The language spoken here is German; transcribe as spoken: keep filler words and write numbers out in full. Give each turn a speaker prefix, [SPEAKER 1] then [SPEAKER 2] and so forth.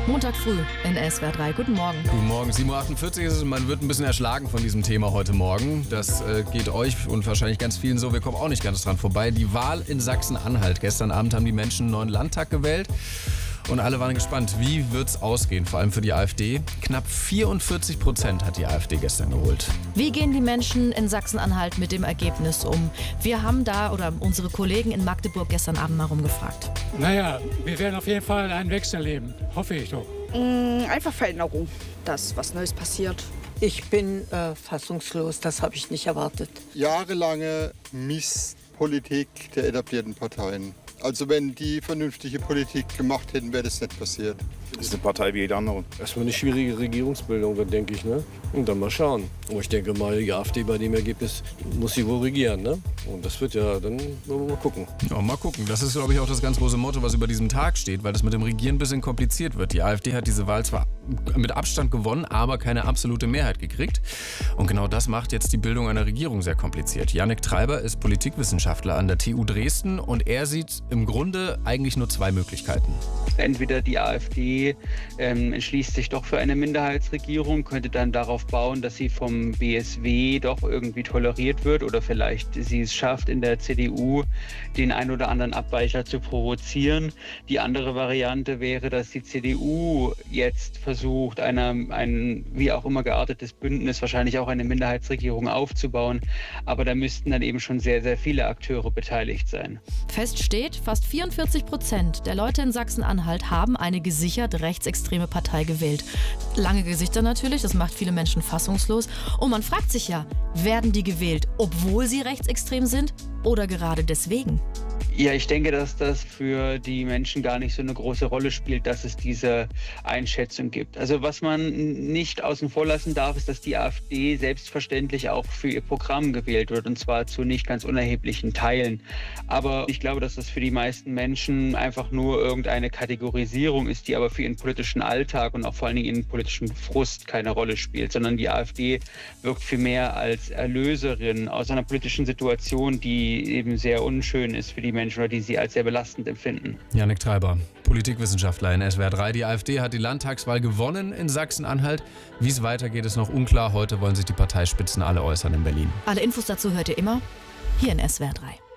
[SPEAKER 1] Montag früh in S W R drei. Guten Morgen.
[SPEAKER 2] Guten Morgen. sieben Uhr achtundvierzig ist es und man wird ein bisschen erschlagen von diesem Thema heute Morgen. Das äh, geht euch und wahrscheinlich ganz vielen so. Wir kommen auch nicht ganz dran vorbei. Die Wahl in Sachsen-Anhalt. Gestern Abend haben die Menschen einen neuen Landtag gewählt. Und alle waren gespannt, wie wird's ausgehen, vor allem für die AfD. Knapp vierundvierzig Prozent hat die AfD gestern geholt.
[SPEAKER 1] Wie gehen die Menschen in Sachsen-Anhalt mit dem Ergebnis um? Wir haben da, oder unsere Kollegen in Magdeburg gestern Abend mal rumgefragt.
[SPEAKER 3] Naja, wir werden auf jeden Fall einen Wechsel erleben, hoffe ich doch.
[SPEAKER 4] Mmh, einfach Veränderung, dass was Neues passiert.
[SPEAKER 5] Ich bin äh, fassungslos, das habe ich nicht erwartet.
[SPEAKER 6] Jahrelange Misspolitik der etablierten Parteien. Also wenn die vernünftige Politik gemacht hätten, wäre das nicht passiert.
[SPEAKER 7] Das ist eine Partei wie jede andere.
[SPEAKER 8] Erstmal eine schwierige Regierungsbildung, dann denke ich, ne? Und dann mal schauen. Aber ich denke mal, die AfD bei dem Ergebnis muss sie wohl regieren, ne? Und das wird ja, dann wollen wir mal gucken.
[SPEAKER 2] Ja, mal gucken. Das ist, glaube ich, auch das ganz große Motto, was über diesem Tag steht, weil das mit dem Regieren ein bisschen kompliziert wird. Die AfD hat diese Wahl zwar mit Abstand gewonnen, aber keine absolute Mehrheit gekriegt. Und genau das macht jetzt die Bildung einer Regierung sehr kompliziert. Jannik Treiber ist Politikwissenschaftler an der T U Dresden und er sieht im Grunde eigentlich nur zwei Möglichkeiten.
[SPEAKER 9] Entweder die AfD ähm, entschließt sich doch für eine Minderheitsregierung, könnte dann darauf bauen, dass sie vom B S W doch irgendwie toleriert wird oder vielleicht sie es schafft, in der C D U den ein oder anderen Abweicher zu provozieren. Die andere Variante wäre, dass die C D U jetzt versucht, einer, ein wie auch immer geartetes Bündnis, wahrscheinlich auch eine Minderheitsregierung aufzubauen. Aber da müssten dann eben schon sehr, sehr viele Akteure beteiligt sein.
[SPEAKER 1] Fest steht, fast vierundvierzig Prozent der Leute in Sachsen-Anhalt haben eine gesichert rechtsextreme Partei gewählt. Lange Gesichter natürlich, das macht viele Menschen fassungslos. Und man fragt sich ja, werden die gewählt, obwohl sie rechtsextrem sind oder gerade deswegen?
[SPEAKER 9] Ja, ich denke, dass das für die Menschen gar nicht so eine große Rolle spielt, dass es diese Einschätzung gibt. Also was man nicht außen vor lassen darf, ist, dass die AfD selbstverständlich auch für ihr Programm gewählt wird, und zwar zu nicht ganz unerheblichen Teilen. Aber ich glaube, dass das für die meisten Menschen einfach nur irgendeine Kategorisierung ist, die aber für ihren politischen Alltag und auch vor allen Dingen ihren politischen Frust keine Rolle spielt, sondern die AfD wirkt vielmehr als Erlöserin aus einer politischen Situation, die eben sehr unschön ist für die Menschen oder die sie als sehr belastend empfinden.
[SPEAKER 2] Jannik Treiber, Politikwissenschaftler in S W R drei. Die AfD hat die Landtagswahl gewonnen in Sachsen-Anhalt. Wie es weitergeht, ist noch unklar. Heute wollen sich die Parteispitzen alle äußern in Berlin.
[SPEAKER 1] Alle Infos dazu hört ihr immer hier in S W R drei.